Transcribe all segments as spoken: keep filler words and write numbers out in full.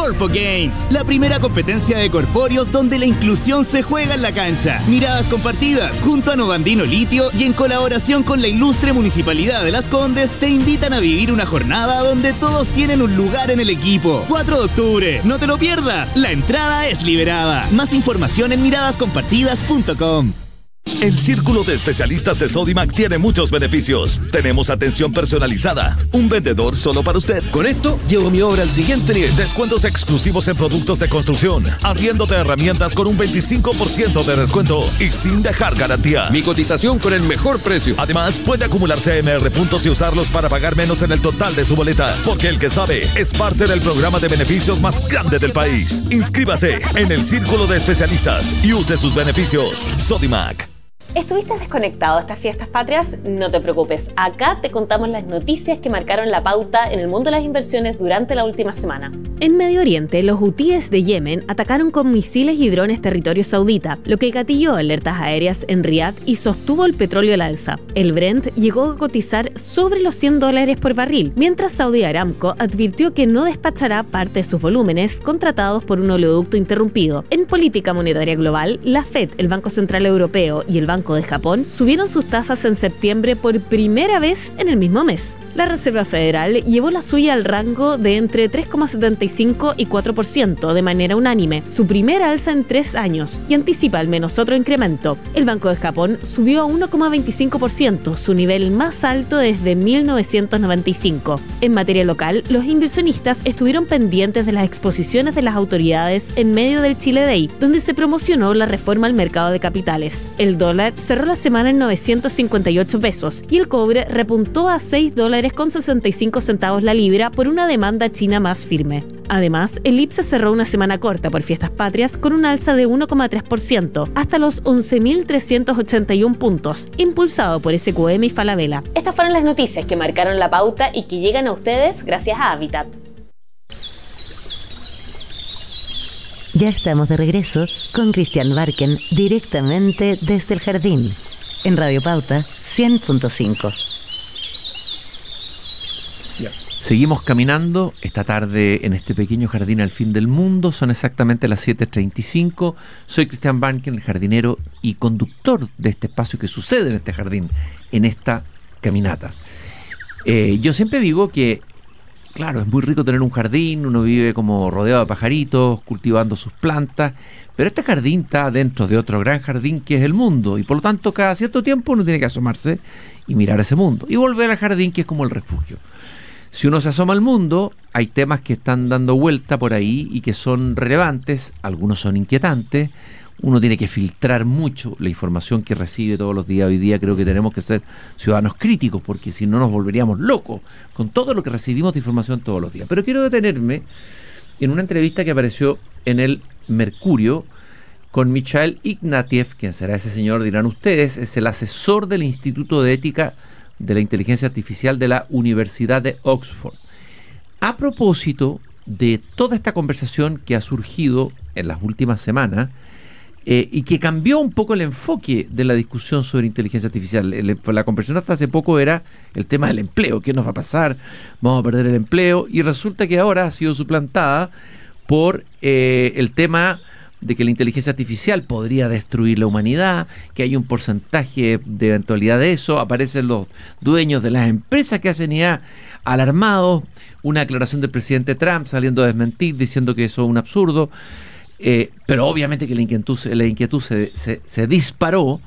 Corpo Games, la primera competencia de corpóreos donde la inclusión se juega en la cancha. Miradas compartidas, junto a Novandino Litio y en colaboración con la ilustre Municipalidad de Las Condes, te invitan a vivir una jornada donde todos tienen un lugar en el equipo. cuatro de octubre, no te lo pierdas, la entrada es liberada. Más información en miradas compartidas punto com. El Círculo de Especialistas de Sodimac tiene muchos beneficios. Tenemos atención personalizada, un vendedor solo para usted. Con esto, llevo mi obra al siguiente nivel. Descuentos exclusivos en productos de construcción, arriendo de herramientas con un veinticinco por ciento de descuento y sin dejar garantía. Mi cotización con el mejor precio. Además, puede acumular C M R puntos y usarlos para pagar menos en el total de su boleta, porque el que sabe es parte del programa de beneficios más grande del país. Inscríbase en el Círculo de Especialistas y use sus beneficios. Sodimac. ¿Estuviste desconectado de estas fiestas patrias? No te preocupes, acá te contamos las noticias que marcaron la pauta en el mundo de las inversiones durante la última semana. En Medio Oriente, los hutíes de Yemen atacaron con misiles y drones territorio saudita, lo que gatilló alertas aéreas en Riad y sostuvo el petróleo al alza. El Brent llegó a cotizar sobre los cien dólares por barril, mientras Saudi Aramco advirtió que no despachará parte de sus volúmenes contratados por un oleoducto interrumpido. En política monetaria global, la Fed, el Banco Central Europeo y el Banco de Japón subieron sus tasas en septiembre por primera vez en el mismo mes. La Reserva Federal llevó la suya al rango de entre tres coma setenta y cinco y cuatro por ciento de manera unánime, su primera alza en tres años, y anticipa al menos otro incremento. El Banco de Japón subió a uno coma veinticinco por ciento, su nivel más alto desde mil novecientos noventa y cinco. En materia local, los inversionistas estuvieron pendientes de las exposiciones de las autoridades en medio del Chile Day, donde se promocionó la reforma al mercado de capitales. El dólar cerró la semana en novecientos cincuenta y ocho pesos y el cobre repuntó a seis dólares con sesenta y cinco centavos la libra por una demanda china más firme. Además, el I P S A cerró una semana corta por fiestas patrias con un alza de uno coma tres por ciento hasta los once mil trescientos ochenta y uno puntos, impulsado por S Q M y Falabella. Estas fueron las noticias que marcaron la pauta y que llegan a ustedes gracias a Habitat. Ya estamos de regreso con Cristian Barken directamente desde el jardín en Radio Pauta cien punto cinco. Seguimos caminando esta tarde en este pequeño jardín al fin del mundo. Son exactamente las siete treinta y cinco. Soy Cristian Barken, el jardinero y conductor de este espacio que sucede en este jardín, en esta caminata. Eh, yo siempre digo que claro, es muy rico tener un jardín, uno vive como rodeado de pajaritos, cultivando sus plantas, pero este jardín está dentro de otro gran jardín que es el mundo, y por lo tanto cada cierto tiempo uno tiene que asomarse y mirar ese mundo, y volver al jardín que es como el refugio. Si uno se asoma al mundo, hay temas que están dando vuelta por ahí y que son relevantes, algunos son inquietantes. Uno tiene que filtrar mucho la información que recibe todos los días. Hoy día creo que tenemos que ser ciudadanos críticos, porque si no nos volveríamos locos con todo lo que recibimos de información todos los días. Pero quiero detenerme en una entrevista que apareció en el Mercurio con Michael Ignatieff. ¿Quién será ese señor? Dirán ustedes. Es el asesor del Instituto de Ética de la Inteligencia Artificial de la Universidad de Oxford. A propósito de toda esta conversación que ha surgido en las últimas semanas, Eh, y que cambió un poco el enfoque de la discusión sobre inteligencia artificial. El, la conversación hasta hace poco era el tema del empleo. ¿Qué nos va a pasar? ¿Vamos a perder el empleo? Y resulta que ahora ha sido suplantada por eh, el tema de que la inteligencia artificial podría destruir la humanidad, que hay un porcentaje de eventualidad de eso. Aparecen los dueños de las empresas que hacen I A alarmados. Una aclaración del presidente Trump saliendo a desmentir, diciendo que eso es un absurdo. Eh, pero obviamente que la inquietud, la inquietud se, se, se disparó,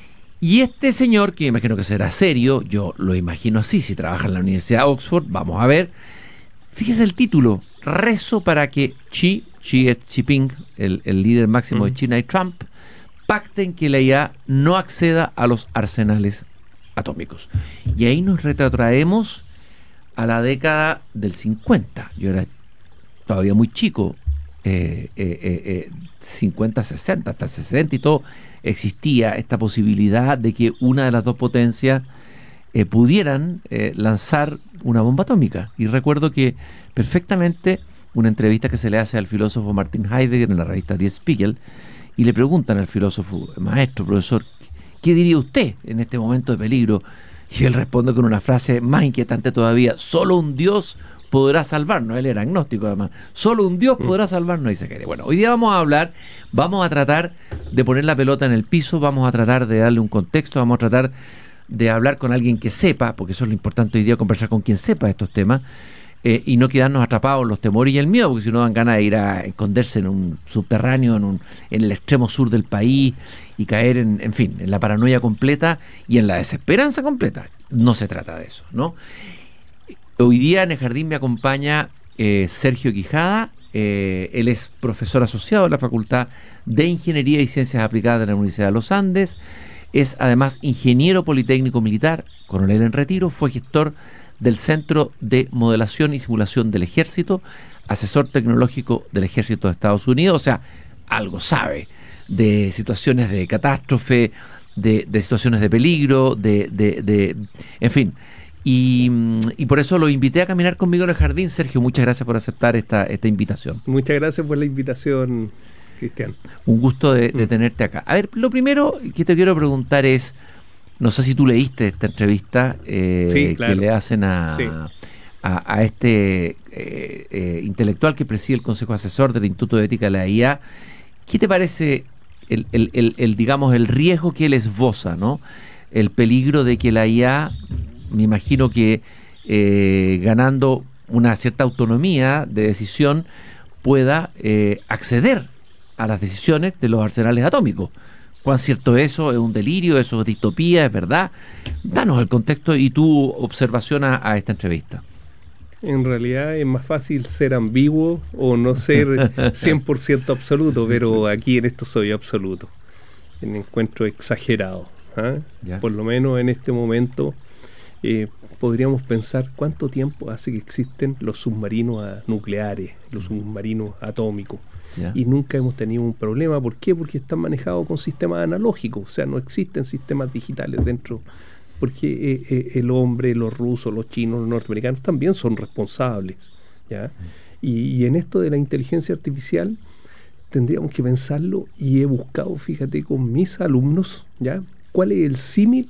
y este señor, que imagino que será serio, yo lo imagino así, si trabaja en la Universidad de Oxford, vamos a ver, fíjese el título: rezo para que Xi, Xi es Jinping, el, el líder máximo mm. de China, y Trump pacten que la I A no acceda a los arsenales atómicos. Y ahí nos retrotraemos a la década del cincuenta. Yo era todavía muy chico. Eh, eh, eh, cincuenta, sesenta, hasta sesenta y todo, existía esta posibilidad de que una de las dos potencias eh, pudieran eh, lanzar una bomba atómica. Y recuerdo que perfectamente una entrevista que se le hace al filósofo Martin Heidegger en la revista Die Spiegel, y le preguntan al filósofo: maestro, profesor, ¿qué diría usted en este momento de peligro? Y él responde con una frase más inquietante todavía: solo un Dios podrá salvarnos. Él era agnóstico además. Solo un Dios podrá salvarnos, dice Heredia. Bueno, hoy día vamos a hablar, vamos a tratar de poner la pelota en el piso, vamos a tratar de darle un contexto, vamos a tratar de hablar con alguien que sepa, porque eso es lo importante hoy día, conversar con quien sepa estos temas, eh, y no quedarnos atrapados en los temores y el miedo, porque si no dan ganas de ir a esconderse en un subterráneo, en, un, en el extremo sur del país, y caer en, en fin, en la paranoia completa y en la desesperanza completa. No se trata de eso, ¿no? Hoy día en el jardín me acompaña eh, Sergio Quijada. Eh, él es profesor asociado de la Facultad de Ingeniería y Ciencias Aplicadas de la Universidad de los Andes. Es además ingeniero politécnico militar, coronel en retiro, fue gestor del Centro de Modelación y Simulación del Ejército, asesor tecnológico del Ejército de Estados Unidos, o sea, algo sabe de situaciones de catástrofe, de, de situaciones de peligro, de, de, de en fin. Y, y por eso lo invité a caminar conmigo en el jardín. Sergio, muchas gracias por aceptar esta, esta invitación. Muchas gracias por la invitación, Cristian. Un gusto de, de tenerte acá. A ver, lo primero que te quiero preguntar es, no sé si tú leíste esta entrevista eh, sí, claro. que le hacen a, sí. a, a este eh, eh, intelectual que preside el Consejo Asesor del Instituto de Ética de la I A. ¿Qué te parece el, el, el, el, digamos, el riesgo que él esboza, ¿no? El peligro de que la I A, me imagino que eh, ganando una cierta autonomía de decisión, pueda eh, acceder a las decisiones de los arsenales atómicos. ¿Cuán cierto es eso? ¿Es un delirio? ¿Eso es distopía? ¿Es verdad? Danos el contexto y tu observación a, a esta entrevista. En realidad es más fácil ser ambiguo o no ser cien por ciento absoluto, pero aquí en esto soy absoluto. Me encuentro exagerado. ¿eh? Por lo menos en este momento eh, podríamos pensar cuánto tiempo hace que existen los submarinos nucleares, los submarinos atómicos. Ya. Y nunca hemos tenido un problema. ¿Por qué? Porque están manejados con sistemas analógicos, o sea, no existen sistemas digitales dentro, porque eh, eh, el hombre, los rusos, los chinos, los norteamericanos también son responsables, ¿ya? Y, y en esto de la inteligencia artificial tendríamos que pensarlo, y he buscado, fíjate, con mis alumnos, ¿ya? ¿Cuál es el símil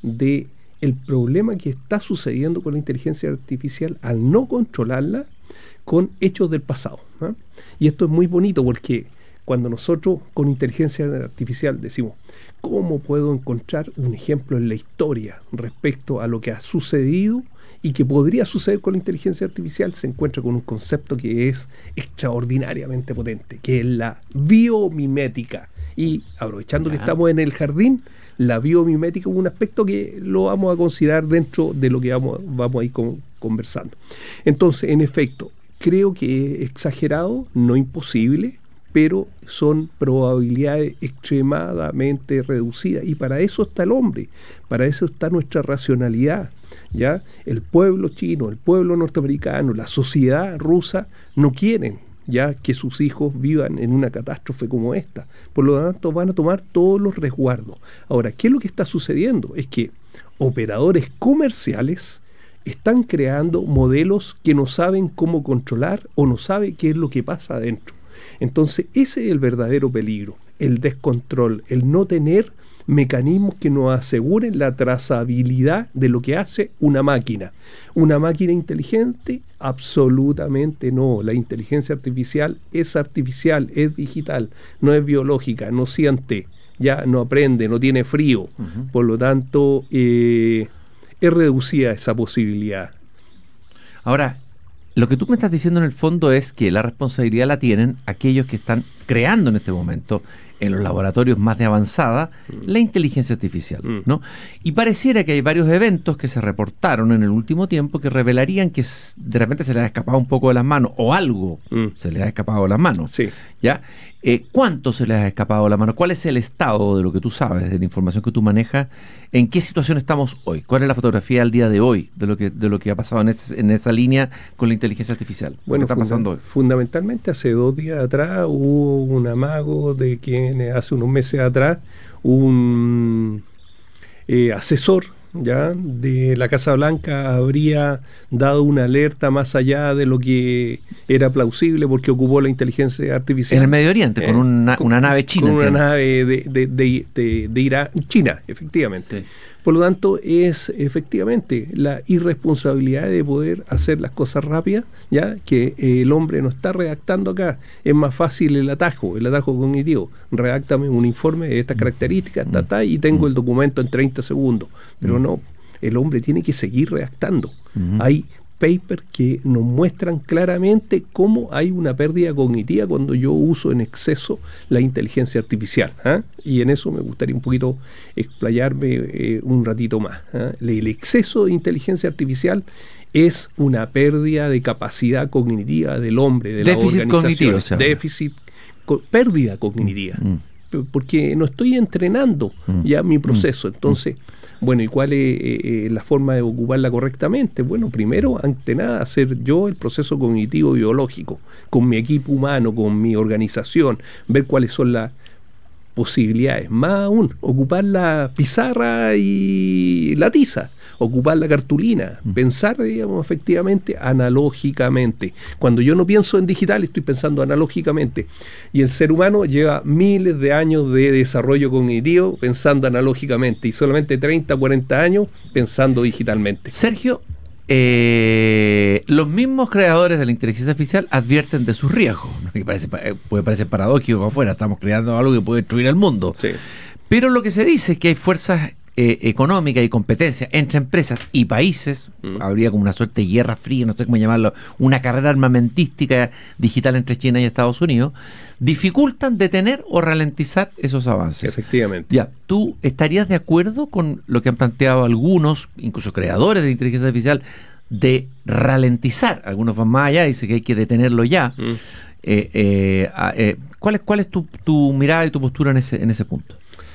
de el problema que está sucediendo con la inteligencia artificial al no controlarla con hechos del pasado, ¿no? Y esto es muy bonito porque cuando nosotros con inteligencia artificial decimos, ¿cómo puedo encontrar un ejemplo en la historia respecto a lo que ha sucedido y que podría suceder con la inteligencia artificial? Se encuentra con un concepto que es extraordinariamente potente, que es la biomimética. Y aprovechando que estamos en el jardín, la biomimética es un aspecto que lo vamos a considerar dentro de lo que vamos, vamos a ir con, conversando. Entonces, en efecto, creo que es exagerado, no imposible, pero son probabilidades extremadamente reducidas. Y para eso está el hombre, para eso está nuestra racionalidad, ¿ya? El pueblo chino, el pueblo norteamericano, la sociedad rusa no quieren ya que sus hijos vivan en una catástrofe como esta. Por lo tanto, van a tomar todos los resguardos. Ahora, ¿qué es lo que está sucediendo? Es que operadores comerciales están creando modelos que no saben cómo controlar o no saben qué es lo que pasa adentro. Entonces, ese es el verdadero peligro, el descontrol, el no tener mecanismos que nos aseguren la trazabilidad de lo que hace una máquina. ¿Una máquina inteligente? Absolutamente no. La inteligencia artificial es artificial, es digital, no es biológica, no siente, ya no aprende, no tiene frío. Uh-huh. Por lo tanto, eh, es reducida esa posibilidad. Ahora, lo que tú me estás diciendo en el fondo es que la responsabilidad la tienen aquellos que están creando en este momento en los laboratorios más de avanzada mm. la inteligencia artificial, mm. ¿no? Y pareciera que hay varios eventos que se reportaron en el último tiempo que revelarían que de repente se les ha escapado un poco de las manos, o algo mm. se les ha escapado de las manos. Sí. ¿Ya? Eh, ¿Cuánto se les ha escapado de las manos? ¿Cuál es el estado de lo que tú sabes, de la información que tú manejas? ¿En qué situación estamos hoy? ¿Cuál es la fotografía al día de hoy de lo que de lo que ha pasado en, ese, en esa línea con la inteligencia artificial? Bueno, ¿qué está pasando hoy? Fundamentalmente hace dos días atrás hubo un amago de quien hace unos meses atrás un eh, asesor ya de la Casa Blanca habría dado una alerta más allá de lo que era plausible porque ocupó la inteligencia artificial. En el Medio Oriente, eh, con, una, con una nave china. Con una entiendo. nave de, de, de, de, de Irán, China, efectivamente. Sí. Por lo tanto, es efectivamente la irresponsabilidad de poder hacer las cosas rápidas, ya que eh, el hombre no está redactando acá. Es más fácil el atajo, el atajo cognitivo. Redáctame un informe de estas características, ta, ta, y tengo el documento en treinta segundos. Pero no, el hombre tiene que seguir redactando. Uh-huh. Hay papers que nos muestran claramente cómo hay una pérdida cognitiva cuando yo uso en exceso la inteligencia artificial, ¿eh? Y en eso me gustaría un poquito explayarme eh, un ratito más, ¿eh? El exceso de inteligencia artificial es una pérdida de capacidad cognitiva del hombre, de la organización. Cognitivo, déficit, co- pérdida cognitiva, mm. porque no estoy entrenando mm. ya mi proceso, entonces... Mm. Bueno, ¿y cuál es eh, la forma de ocuparla correctamente? Bueno, primero, ante nada, hacer yo el proceso cognitivo biológico, con mi equipo humano, con mi organización, ver cuáles son las posibilidades. Más aún, ocupar la pizarra y la tiza, ocupar la cartulina, mm. pensar, digamos, efectivamente, analógicamente. Cuando yo no pienso en digital, estoy pensando analógicamente. Y el ser humano lleva miles de años de desarrollo cognitivo pensando analógicamente y solamente treinta, cuarenta años pensando digitalmente. Sergio, eh, los mismos creadores de la inteligencia artificial advierten de sus riesgos. Que parece, puede parecer paradójico afuera, estamos creando algo que puede destruir el mundo. Sí. Pero lo que se dice es que hay fuerzas eh, económicas y competencia entre empresas y países. Mm. Habría como una suerte de guerra fría, no sé cómo llamarlo, una carrera armamentística digital entre China y Estados Unidos, dificultan detener o ralentizar esos avances. Efectivamente. Ya, ¿tú estarías de acuerdo con lo que han planteado algunos, incluso creadores de inteligencia artificial, de ralentizar? Algunos van más allá y dicen que hay que detenerlo ya. Mm. Eh, eh, eh, ¿cuál es, cuál es tu, tu mirada y tu postura en ese, en ese punto?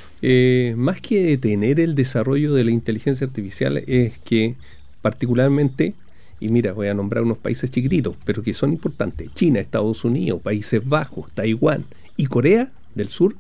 Eh, más que detener el desarrollo de la inteligencia artificial es que particularmente, y mira, voy a nombrar unos países chiquititos, pero que son importantes, China, Estados Unidos, Países Bajos, Taiwán y Corea del Sur,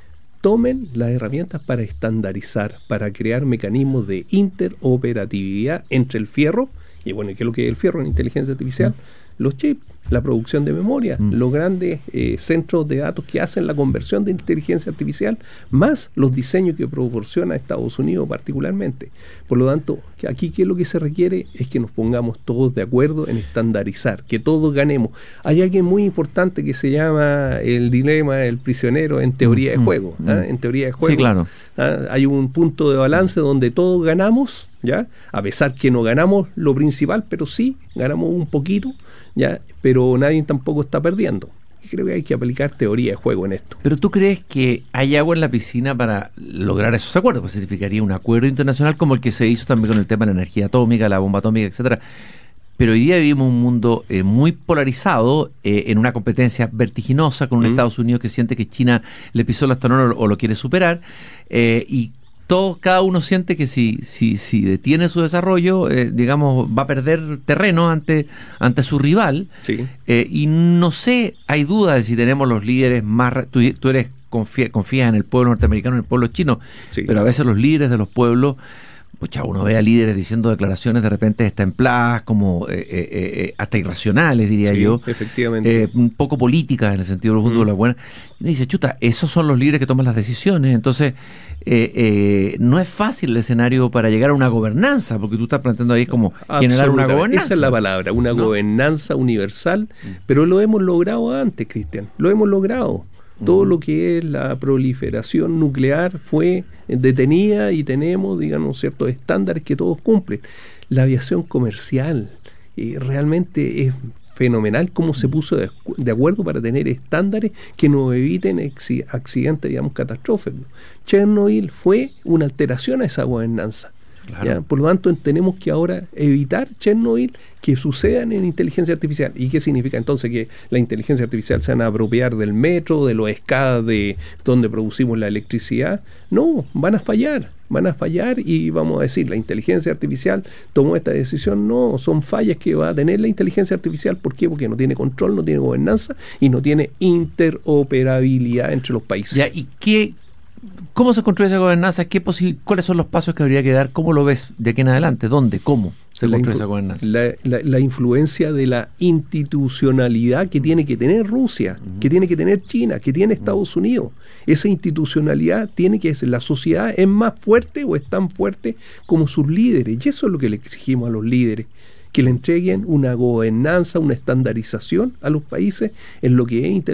tomen las herramientas para estandarizar, para crear mecanismos de interoperatividad entre el fierro, y bueno, ¿qué es lo que es el fierro en inteligencia artificial? Mm. Los chips, la producción de memoria, mm. los grandes eh, centros de datos que hacen la conversión de inteligencia artificial, más los diseños que proporciona Estados Unidos particularmente. Por lo tanto, que aquí ¿qué es lo que se requiere? Es que nos pongamos todos de acuerdo en estandarizar, que todos ganemos. Hay alguien muy importante que se llama el dilema del prisionero en teoría mm. de juego. Mm. ¿eh? En teoría de juego. Sí, claro. ¿eh? Hay un punto de balance donde todos ganamos, ¿ya? A pesar que no ganamos lo principal, pero sí ganamos un poquito, ¿ya? Pero nadie tampoco está perdiendo. Creo que hay que aplicar teoría de juego en esto. ¿Pero tú crees que hay agua en la piscina para lograr esos acuerdos? Pues significaría un acuerdo internacional como el que se hizo también con el tema de la energía atómica, la bomba atómica, etcétera. Pero hoy día vivimos un mundo eh, muy polarizado, eh, en una competencia vertiginosa con un mm. Estados Unidos que siente que China le pisó el astonón o, o lo quiere superar, eh, y todos, cada uno siente que si, si, si detiene su desarrollo, eh, digamos, va a perder terreno ante, ante su rival. Sí. Eh, y no sé, hay dudas de si tenemos los líderes más... Tú, tú eres confía, confías en el pueblo norteamericano, en el pueblo chino, sí. Pero a veces los líderes de los pueblos... Pucha, uno ve a líderes diciendo declaraciones de repente destempladas, como eh, eh, eh, hasta irracionales, diría sí, yo. Efectivamente. Eh, un poco políticas en el sentido de los mm. de las buenas. Y dice, chuta, esos son los líderes que toman las decisiones. Entonces, eh, eh, no es fácil el escenario para llegar a una gobernanza, porque tú estás planteando ahí como generar una gobernanza. Esa es la palabra, una ¿no? gobernanza universal, mm. pero lo hemos logrado antes, Cristian. Lo hemos logrado. Todo uh-huh. lo que es la proliferación nuclear fue detenida y tenemos, digamos, ciertos estándares que todos cumplen. La aviación comercial eh, realmente es fenomenal cómo se puso de, de acuerdo para tener estándares que nos eviten ex- accidentes, digamos, catastróficos. Chernobyl fue una alteración a esa gobernanza. Claro. ¿Ya? Por lo tanto, tenemos que ahora evitar Chernobyl que sucedan en inteligencia artificial. ¿Y qué significa entonces? Que la inteligencia artificial se van a apropiar del metro, de los escadas de donde producimos la electricidad. No, van a fallar, van a fallar y vamos a decir, la inteligencia artificial tomó esta decisión. No, son fallas que va a tener la inteligencia artificial. ¿Por qué? Porque no tiene control, no tiene gobernanza y no tiene interoperabilidad entre los países. Ya, ¿y qué... ¿Cómo se construye esa gobernanza? ¿Qué posi- ¿Cuáles son los pasos que habría que dar? ¿Cómo lo ves de aquí en adelante? ¿Dónde? ¿Cómo se la construye influ- esa gobernanza? La, la, la influencia de la institucionalidad que tiene que tener Rusia, uh-huh. que tiene que tener China, que tiene Estados uh-huh. Unidos. Esa institucionalidad tiene que ser, la sociedad es más fuerte o es tan fuerte como sus líderes. Y eso es lo que le exigimos a los líderes, que le entreguen una gobernanza, una estandarización a los países en lo que es